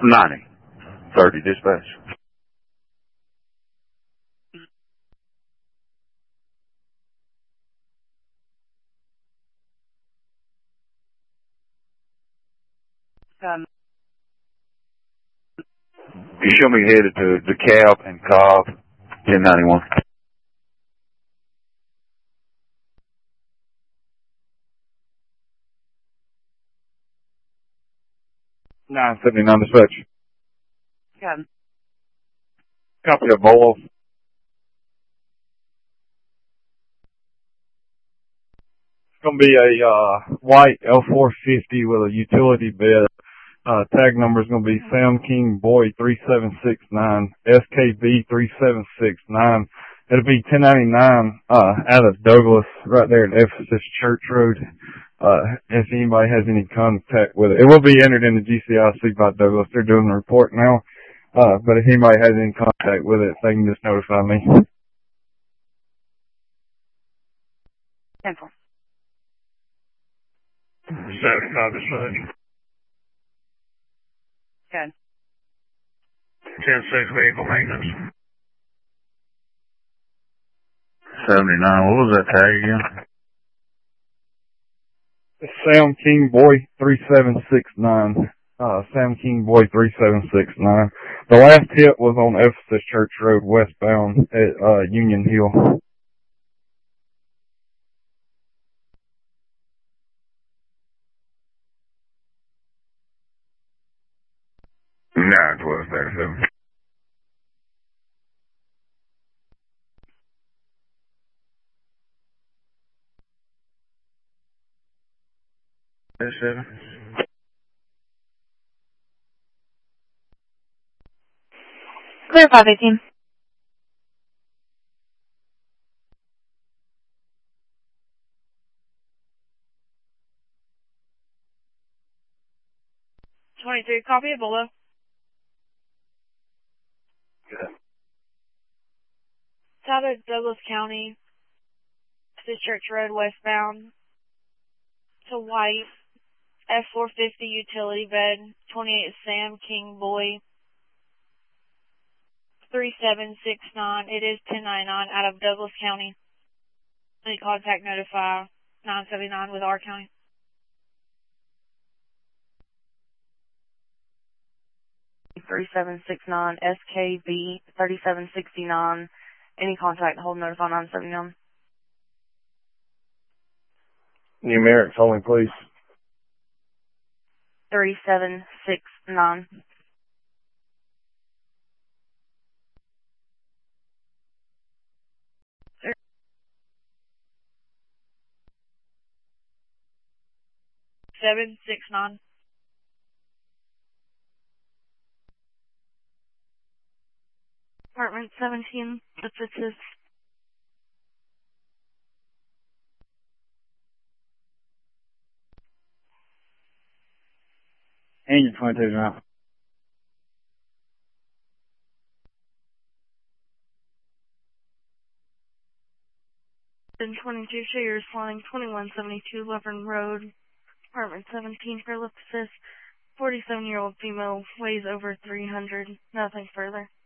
90. 30 dispatch. You show me headed to DeKalb and Cobb, 1091. 979 dispatch. Got Copy of Bolo. It's going to be a white L450 with a utility bed. Tag number is going to be Sam King Boy 3769, SKB 3769. It'll be 1099 out of Douglas, right there at Ephesus Church Road. If anybody has any contact with it, it will be entered in the GCIC by Douglas. They're doing the report now. But if anybody has any contact with it, they can just notify me. 10-4. 75 dispatch. Good. 10-6 vehicle maintenance. 79. What was that tag again? Sam King Boy 3769. Sam King Boy 3769. The last hit was on Ephesus Church Road westbound at Union Hill. Nah, 1237. Seven. Clear 518. Copy of Bolo. Good. It's out of Douglas County, to Church Road westbound. It's a white F450 utility bed, 28 Sam King Boy 3769. It is 1099 out of Douglas County. Any contact notify 979 with our county. $3769 SKB 3769. Any contact hold notify 979. Numerics only, please. 3769. Sir. 769. Apartment 17, Ephesus. And your 22 now. 22 Shayers Flying 2172 Laverne Road, Apartment 17 for Ephesus. 47-year-old female, weighs over 300. Nothing further.